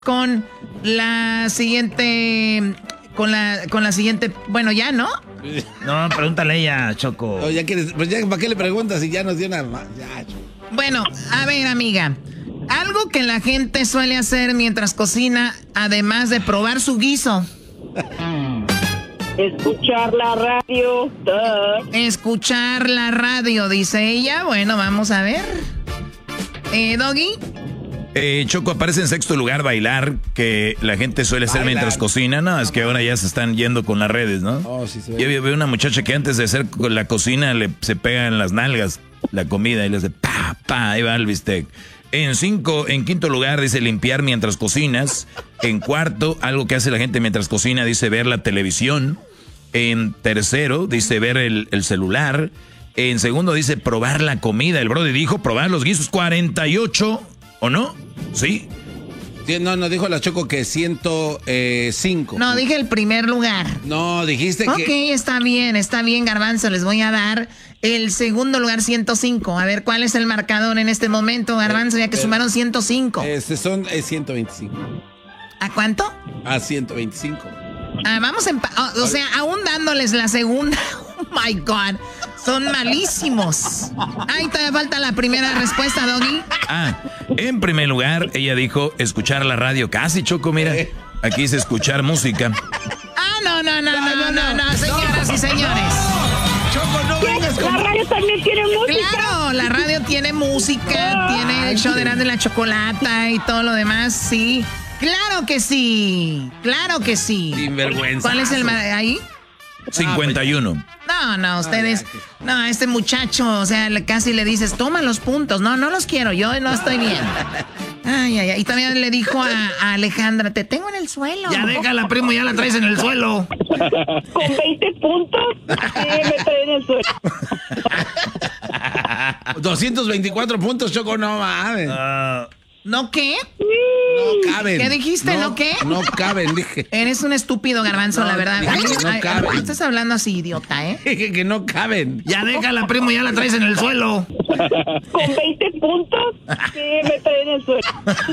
Con la siguiente, con la siguiente, bueno, ya, ¿no? No, pregúntale a ella, Choco. Oh, ya quieres, pues ya, ¿para qué le preguntas si ya nos dio una... Ya, bueno, a ver, amiga, algo que la gente suele hacer mientras cocina, además de probar su guiso. Escuchar la radio. Escuchar la radio, dice ella. Bueno, vamos a ver. Doggy. Choco, aparece en sexto lugar bailar, que la gente suele hacer mientras cocina. No, es que ahora ya se están yendo con las redes, ¿no? Oh, sí, se Yo veo una muchacha que antes de hacer la cocina se pega en las nalgas la comida y le hace pa, pa, ahí va el bistec. En quinto lugar dice limpiar mientras cocinas. En cuarto, algo que hace la gente mientras cocina, dice ver la televisión. En tercero, dice ver el celular. En segundo, dice probar la comida. El brody dijo probar los guisos. 48, ¿o no? ¿Sí? Sí, no, dijo la Choco que 105. No, dije el primer lugar. No, dijiste que... Ok, está bien, Garbanzo, les voy a dar el segundo lugar, 105. A ver, ¿cuál es el marcador en este momento, Garbanzo, ya que sumaron 105? Son 125. ¿A cuánto? A 125. Vamos o sea, aún dándoles la segunda. Oh, my God. Son malísimos. Ahí todavía falta la primera respuesta, Doggy. En primer lugar, ella dijo escuchar la radio. Casi, Choco, mira. Aquí dice escuchar música. No, señoras y señores. Choco, no vengas con... La radio también tiene música. Claro, la radio tiene música, tiene el show de Erasmo y la Chocolata y todo lo demás, sí. Claro que sí. Sinvergüenza. ¿Cuál es el ahí? 51. No, ustedes... No, este muchacho, o sea, casi le dices, toma los puntos. No los quiero, yo no estoy bien. Ay. Y también le dijo a Alejandra, te tengo en el suelo. Ya déjala, primo, ya la traes en el suelo. Con 20 puntos, sí, me trae en el suelo. 224 puntos, Choco, no mames. ¿No qué? No caben. ¿Qué dijiste? ¿No qué? No caben, dije. Eres un estúpido, Garbanzo, la verdad. No caben. Estás hablando así, idiota, ¿eh? Dije que no caben. Ya déjala, primo, ya la traes en el suelo. Con 20 puntos, sí, me trae en el suelo.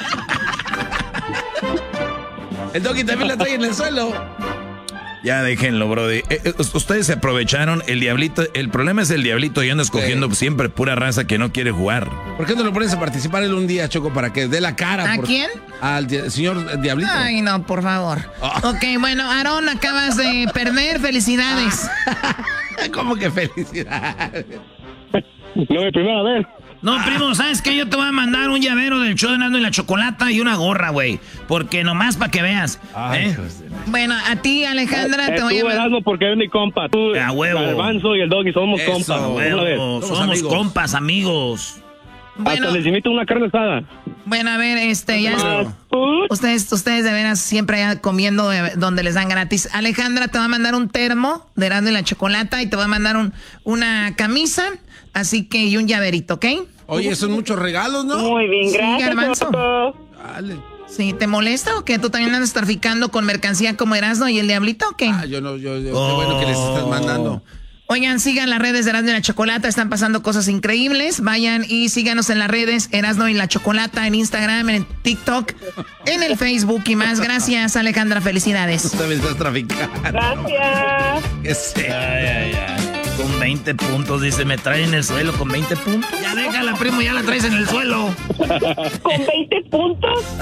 El Doggy también la trae en el suelo. Ya déjenlo, brody. Ustedes se aprovecharon. El diablito, el problema es el diablito y anda escogiendo siempre pura raza que no quiere jugar. ¿Por qué no lo pones a participar él un día, Choco, para que dé la cara? ¿A quién? Al señor Diablito. Ay, no, por favor. Ok, bueno, Aarón, acabas de perder. Felicidades. ¿Cómo que felicidades? No, mi primera vez. No, primo, ¿sabes qué? Yo te voy a mandar un llavero del show de Erasmo y la Chocolata y una gorra, güey. Porque nomás para que veas. Bueno, a ti, Alejandra, te voy a mandar... Erasmo porque eres mi compa. Tú, A huevo. Garbanzo y el Doggy somos Eso, compas. Huevo, somos amigos. compas, amigos. Bueno, Hasta les invito una carne asada. bueno, a ver, ya... Ustedes de veras siempre allá comiendo donde les dan gratis. Alejandra te va a mandar un termo de Erasmo y la Chocolata y te va a mandar una camisa, así que y un llaverito, ¿ok? Oye, son muchos regalos, ¿no? Muy bien, Sí, gracias. Garbanzo. Choco. Dale. Sí, ¿te molesta o qué? ¿Tú también andas traficando con mercancía como Erasmo y el Diablito o qué? Yo qué bueno que les estás mandando. Oigan, sigan las redes de Erasmo y la Chocolata, están pasando cosas increíbles. Vayan y síganos en las redes Erasmo y la Chocolata, en Instagram, en TikTok, en el Facebook y más. Gracias, Alejandra, felicidades. Tú también estás traficando. Gracias. ¿Qué sé? Con 20 puntos, dice, me trae en el suelo con 20 puntos. Ya déjala, primo, ya la traes en el suelo. Con 20 puntos.